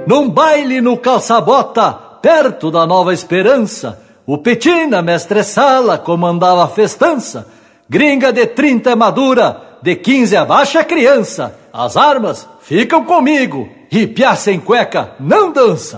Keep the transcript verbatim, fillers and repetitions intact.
Num baile no calça-bota, perto da Nova Esperança, o Petina, mestre sala, comandava a festança. Gringa de trinta é madura, de quinze abaixo é criança. As armas ficam comigo, e piá sem cueca não dança.